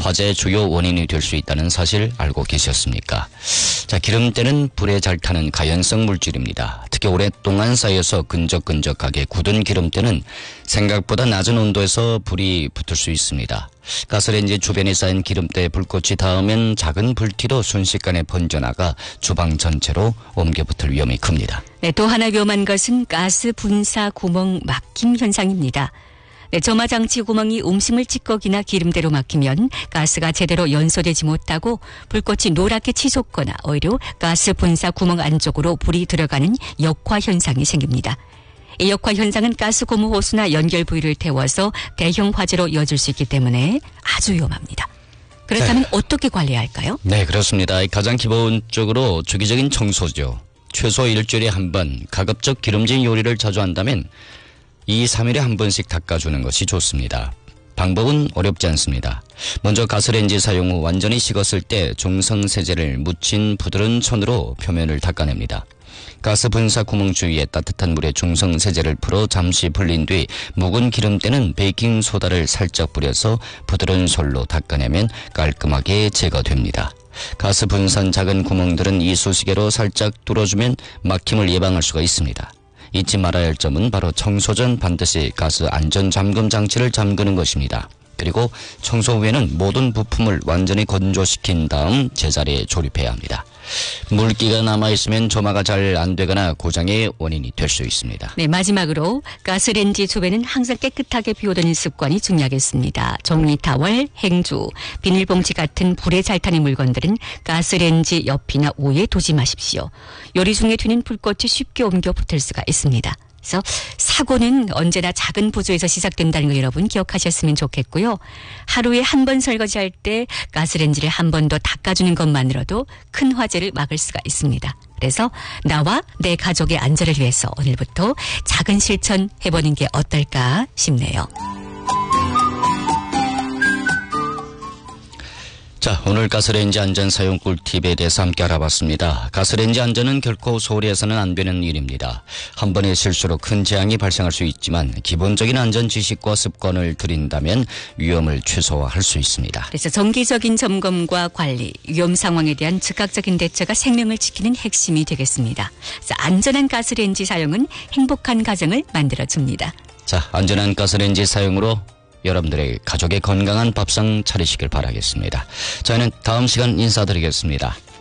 화재의 주요 원인이 될 수 있다는 사실 알고 계셨습니까? 자, 기름때는 불에 잘 타는 가연성 물질입니다. 특히 오랫동안 쌓여서 끈적끈적하게 굳은 기름때는 생각보다 낮은 온도에서 불이 붙을 수 있습니다. 가스레인지 주변에 쌓인 기름때에 불꽃이 닿으면 작은 불티로 순식간에 번져나가 주방 전체로 옮겨 붙을 위험이 큽니다. 네, 또 하나 위험한 것은 가스 분사 구멍 막힘 현상입니다. 네, 점화장치 구멍이 음식물 찌꺼기나 기름때로 막히면 가스가 제대로 연소되지 못하고 불꽃이 노랗게 치솟거나 오히려 가스 분사 구멍 안쪽으로 불이 들어가는 역화 현상이 생깁니다. 이 역화 현상은 가스 고무 호스나 연결 부위를 태워서 대형 화재로 이어질 수 있기 때문에 아주 위험합니다. 그렇다면 어떻게 관리해야 할까요? 네, 그렇습니다. 가장 기본적으로 주기적인 청소죠. 최소 일주일에 한 번, 가급적 기름진 요리를 자주 한다면 2, 3일에 한 번씩 닦아주는 것이 좋습니다. 방법은 어렵지 않습니다. 먼저 가스레인지 사용 후 완전히 식었을 때 중성세제를 묻힌 부드러운 손으로 표면을 닦아냅니다. 가스 분사 구멍 주위에 따뜻한 물에 중성세제를 풀어 잠시 불린 뒤 묵은 기름때는 베이킹소다를 살짝 뿌려서 부드러운 솔로 닦아내면 깔끔하게 제거됩니다. 가스 분산 작은 구멍들은 이쑤시개로 살짝 뚫어주면 막힘을 예방할 수가 있습니다. 잊지 말아야 할 점은 바로 청소 전 반드시 가스 안전 잠금 장치를 잠그는 것입니다. 그리고 청소 후에는 모든 부품을 완전히 건조시킨 다음 제자리에 조립해야 합니다. 물기가 남아있으면 점화가 잘 안 되거나 고장의 원인이 될 수 있습니다. 네, 마지막으로 가스레인지 주변은 항상 깨끗하게 비워두는 습관이 중요하겠습니다. 종이타월, 행주, 비닐봉지 같은 불에 잘 타는 물건들은 가스레인지 옆이나 위에 두지 마십시오. 요리 중에 튀는 불꽃이 쉽게 옮겨 붙을 수가 있습니다. 그래서 사고는 언제나 작은 부조에서 시작된다는 거 여러분 기억하셨으면 좋겠고요. 하루에 한 번 설거지할 때 가스레인지를 한 번 더 닦아주는 것만으로도 큰 화재를 막을 수가 있습니다. 그래서 나와 내 가족의 안전을 위해서 오늘부터 작은 실천 해보는 게 어떨까 싶네요. 자, 오늘 가스레인지 안전 사용 꿀팁에 대해서 함께 알아봤습니다. 가스레인지 안전은 결코 소홀히 해서는 안 되는 일입니다. 한 번의 실수로 큰 재앙이 발생할 수 있지만 기본적인 안전 지식과 습관을 들인다면 위험을 최소화할 수 있습니다. 그래서 정기적인 점검과 관리, 위험 상황에 대한 즉각적인 대처가 생명을 지키는 핵심이 되겠습니다. 그래서 안전한 가스레인지 사용은 행복한 가정을 만들어줍니다. 자, 안전한 가스레인지 사용으로 여러분들의 가족의 건강한 밥상 차리시길 바라겠습니다. 저희는 다음 시간 인사드리겠습니다.